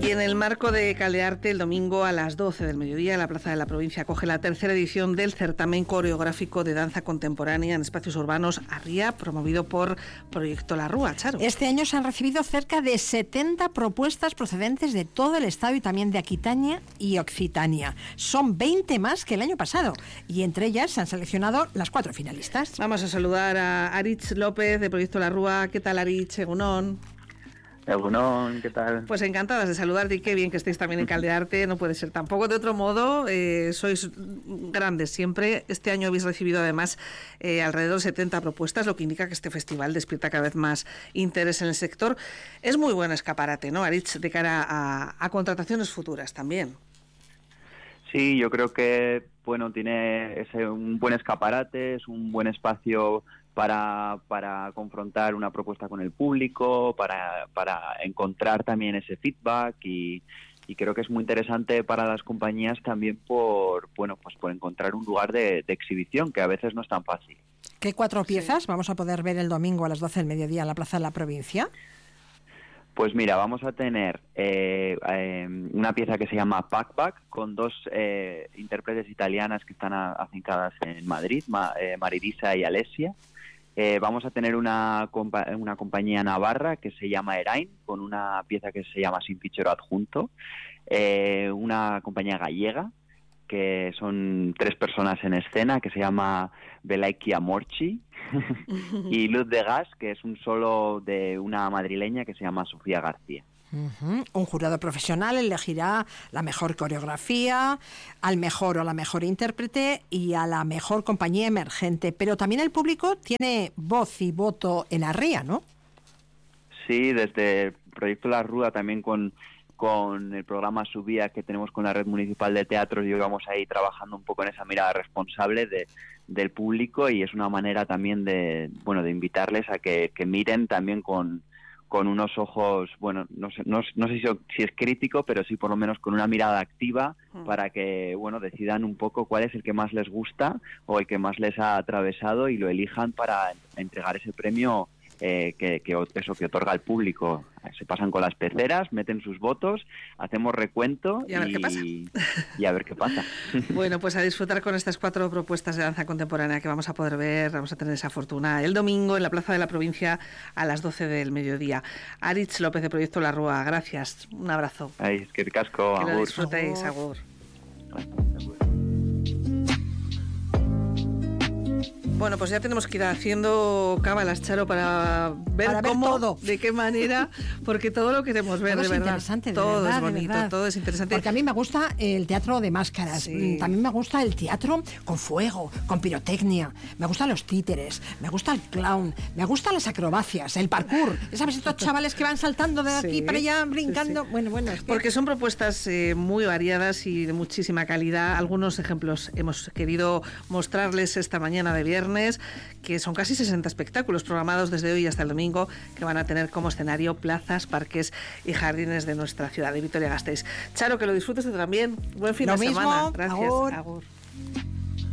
Y en el marco de Caldearte, el domingo a las 12 del mediodía, en la Plaza de la Provincia acoge la tercera edición del certamen coreográfico de danza contemporánea en espacios urbanos Arría, promovido por Proyecto La Rúa. Charo. Este año se han recibido cerca de 70 propuestas procedentes de todo el Estado y también de Aquitania y Occitania. Son 20 más que el año pasado y entre ellas se han seleccionado las 4 finalistas. Vamos a saludar a Aritz López de Proyecto La Rúa. ¿Qué tal, Aritz? Egunon. Egunon, ¿qué tal? Pues encantadas de saludarte y qué bien que estéis también en Caldearte, no puede ser tampoco de otro modo, sois grandes siempre. Este año habéis recibido además alrededor de 70 propuestas, lo que indica que este festival despierta cada vez más interés en el sector. Es muy buen escaparate, ¿no, Aritz, de cara a contrataciones futuras también? Sí, yo creo que tiene un buen escaparate, es un buen espacio para confrontar una propuesta con el público, para encontrar también ese feedback y creo que es muy interesante para las compañías también por encontrar un lugar de exhibición que a veces no es tan fácil. ¿Qué 4 piezas vamos a poder ver el domingo a las 12 del mediodía en la Plaza de la Provincia? Pues mira, vamos a tener una pieza que se llama Packback con 2 intérpretes italianas que están afincadas en Madrid, Maridisa y Alessia. Vamos a tener una compañía navarra que se llama Erain, con una pieza que se llama Sin fichero adjunto. Una compañía gallega, que son 3 personas en escena, que se llama Belaikia Morchi. Y Luz de Gas, que es un solo de una madrileña que se llama Sofía García. Un jurado profesional elegirá la mejor coreografía, al mejor o la mejor intérprete y a la mejor compañía emergente. Pero también el público tiene voz y voto en Arría, ¿no? Sí, desde el Proyecto La Rúa, también con el programa Subía que tenemos con la Red Municipal de Teatros, llevamos ahí trabajando un poco en esa mirada responsable del público, y es una manera también de invitarles a que miren también con unos ojos, no sé si es crítico, pero sí por lo menos con una mirada activa para que, decidan un poco cuál es el que más les gusta o el que más les ha atravesado y lo elijan para entregar ese premio que otorga el público. Se pasan con las peceras, meten sus votos, hacemos recuento y a ver qué pasa. Y a ver qué pasa. Bueno, pues a disfrutar con estas 4 propuestas de danza contemporánea que vamos a poder ver, vamos a tener esa fortuna el domingo en la Plaza de la Provincia a las 12 del mediodía. Aritz López de Proyecto La Rúa, gracias, un abrazo. Ay, es que casco, que agur. lo disfrutéis, agur. Bueno, pues ya tenemos que ir haciendo cábalas, Charo, para ver cómo, todo. De qué manera, porque todo lo queremos ver, todo de es verdad. Interesante, de todo verdad, es bonito, todo es interesante. Porque a mí me gusta el teatro de máscaras, sí. También me gusta el teatro con fuego, con pirotecnia, me gustan los títeres, me gusta el clown, me gustan las acrobacias, el parkour, ¿sabes? Estos chavales que van saltando de aquí para allá, brincando. Sí. Bueno. Es que... Porque son propuestas muy variadas y de muchísima calidad. Algunos ejemplos hemos querido mostrarles esta mañana de viernes, que son casi 60 espectáculos programados desde hoy hasta el domingo, que van a tener como escenario plazas, parques y jardines de nuestra ciudad de Vitoria-Gasteiz. Charo, que lo disfrutes tú también. Buen fin de semana. Gracias. Agur. Agur.